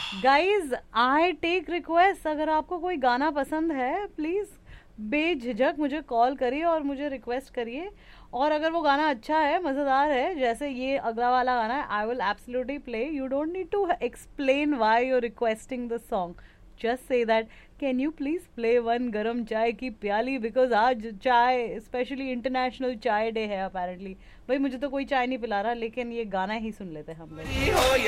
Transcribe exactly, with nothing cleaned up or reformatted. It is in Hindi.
गाइज आई टेक रिक्वेस्ट, अगर आपको कोई गाना पसंद है प्लीज बेझिझक मुझे कॉल करिए और मुझे रिक्वेस्ट करिए। और अगर वो गाना अच्छा है, मज़ेदार है, जैसे ये अगला वाला गाना है, I will absolutely play. You don't need to explain why you requesting the song. Just say that can you please play one गरम चाय की प्याली, बिकॉज आज चाय स्पेशली इंटरनेशनल चाय डे है अपेरेंटली। भाई मुझे तो कोई चाय नहीं पिला रहा, लेकिन ये गाना ही सुन लेते हैं हम लोग।